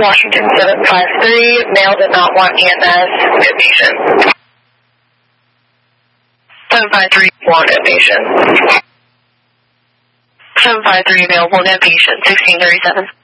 Washington 753, male did not want EMS, good patient. 753, wanted patient. 753, available, net patient, 1637.